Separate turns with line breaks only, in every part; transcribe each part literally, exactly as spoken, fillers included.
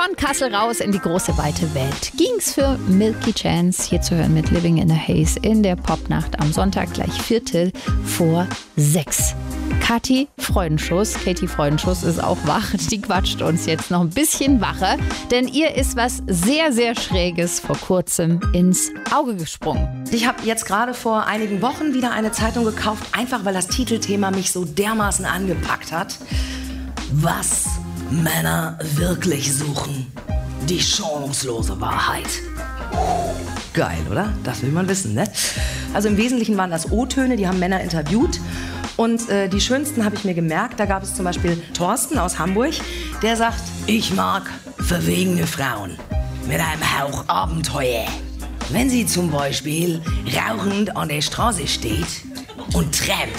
Von Kassel raus in die große weite Welt ging's für Milky Chance, hier zu hören mit Living in a Haze in der Popnacht am Sonntag gleich Viertel vor sechs. Kathi Freudenschuss, Katie Freudenschuss ist auch wach. Die quatscht uns jetzt noch ein bisschen wacher, denn ihr ist was sehr, sehr Schräges vor kurzem ins Auge gesprungen.
Ich habe jetzt gerade vor einigen Wochen wieder eine Zeitung gekauft, einfach weil das Titelthema mich so dermaßen angepackt hat. Was Männer wirklich suchen. Die schonungslose Wahrheit. Geil, oder? Das will man wissen, ne? Also im Wesentlichen waren das O-Töne, die haben Männer interviewt. Und äh, die schönsten habe ich mir gemerkt. Da gab es zum Beispiel Thorsten aus Hamburg, der sagt, ich mag verwegene Frauen mit einem Hauch Abenteuer. Wenn sie zum Beispiel rauchend an der Straße steht und träumt.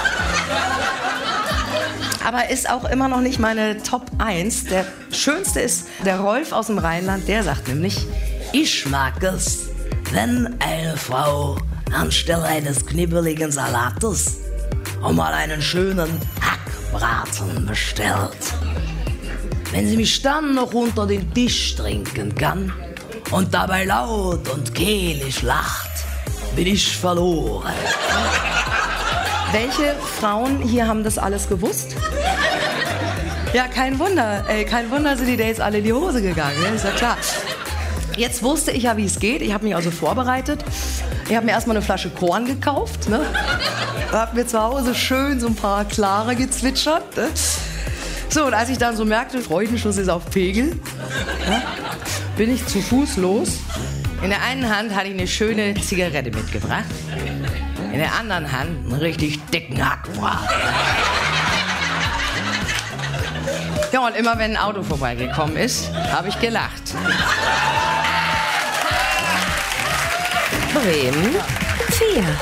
Aber ist auch immer noch nicht meine Top eins. Der schönste ist der Rolf aus dem Rheinland, der sagt nämlich, ich mag es, wenn eine Frau anstelle eines knibbeligen Salates auch mal einen schönen Hackbraten bestellt. Wenn sie mich dann noch unter den Tisch trinken kann und dabei laut und kehlig lacht, bin ich verloren. Welche Frauen hier haben das alles gewusst? Ja, kein Wunder. Ey, kein Wunder sind die Dates alle in die Hose gegangen. Ne? Ist ja klar. Jetzt wusste ich ja, wie es geht. Ich habe mich also vorbereitet. Ich habe mir erstmal eine Flasche Korn gekauft. Ne? Habe mir zu Hause schön so ein paar Klare gezwitschert. Ne? So, und als ich dann so merkte, Freudenschuss ist auf Pegel, ja, bin ich zu Fuß los. In der einen Hand hatte ich eine schöne Zigarette mitgebracht. In der anderen Hand einen richtig dicken Hackbraten. Ja, und immer wenn ein Auto vorbeigekommen ist, habe ich gelacht.
Bremen vier.